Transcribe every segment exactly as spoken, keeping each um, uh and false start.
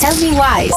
Tell Me Wise.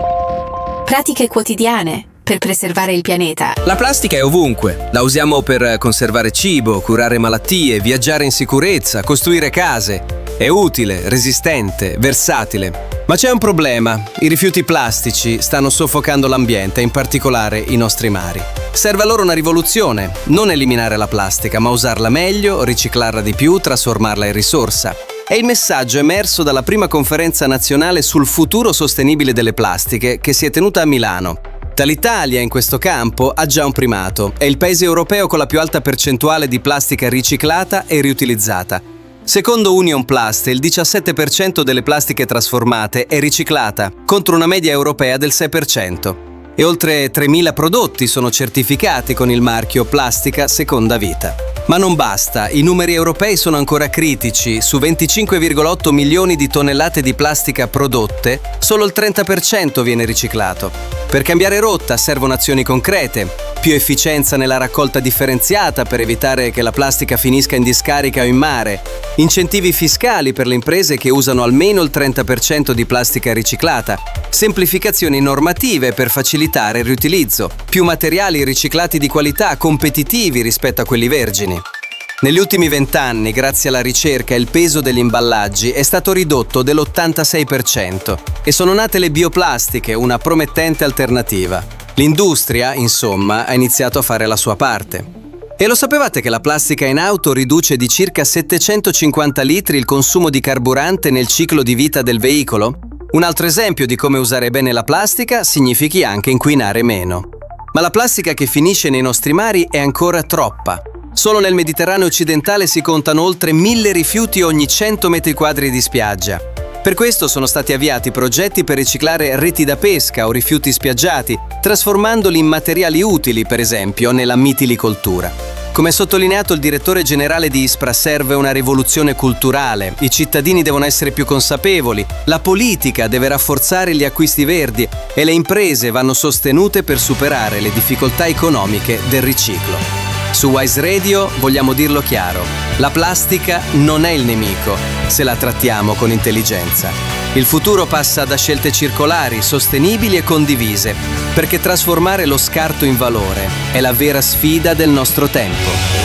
Pratiche quotidiane per preservare il pianeta. La plastica è ovunque. La usiamo per conservare cibo, curare malattie, viaggiare in sicurezza, costruire case. È utile, resistente, versatile. Ma c'è un problema. I rifiuti plastici stanno soffocando l'ambiente, in particolare i nostri mari. Serve a loro una rivoluzione. Non eliminare la plastica, ma usarla meglio, riciclarla di più, trasformarla in risorsa. È il messaggio emerso dalla prima conferenza nazionale sul futuro sostenibile delle plastiche che si è tenuta a Milano. L'Italia in questo campo ha già un primato. È il paese europeo con la più alta percentuale di plastica riciclata e riutilizzata. Secondo Union Plast, il diciassette per cento delle plastiche trasformate è riciclata, contro una media europea del sei per cento. E oltre tremila prodotti sono certificati con il marchio Plastica Seconda Vita. Ma non basta, i numeri europei sono ancora critici. Su venticinque virgola otto milioni di tonnellate di plastica prodotte, solo il trenta per cento viene riciclato. Per cambiare rotta servono azioni concrete, più efficienza nella raccolta differenziata per evitare che la plastica finisca in discarica o in mare, incentivi fiscali per le imprese che usano almeno il trenta per cento di plastica riciclata, semplificazioni normative per facilitare il riutilizzo, più materiali riciclati di qualità competitivi rispetto a quelli vergini. Negli ultimi vent'anni, grazie alla ricerca, il peso degli imballaggi è stato ridotto dell'ottantasei per cento e sono nate le bioplastiche, una promettente alternativa. L'industria, insomma, ha iniziato a fare la sua parte. E lo sapevate che la plastica in auto riduce di circa settecentocinquanta litri il consumo di carburante nel ciclo di vita del veicolo? Un altro esempio di come usare bene la plastica significhi anche inquinare meno. Ma la plastica che finisce nei nostri mari è ancora troppa. Solo nel Mediterraneo occidentale si contano oltre mille rifiuti ogni cento metri quadri di spiaggia. Per questo sono stati avviati progetti per riciclare reti da pesca o rifiuti spiaggiati, trasformandoli in materiali utili, per esempio, nella mitilicoltura. Come ha sottolineato il direttore generale di ISPRA, serve una rivoluzione culturale, i cittadini devono essere più consapevoli, la politica deve rafforzare gli acquisti verdi e le imprese vanno sostenute per superare le difficoltà economiche del riciclo. Su Wise Radio vogliamo dirlo chiaro, la plastica non è il nemico, se la trattiamo con intelligenza. Il futuro passa da scelte circolari, sostenibili e condivise, perché trasformare lo scarto in valore è la vera sfida del nostro tempo.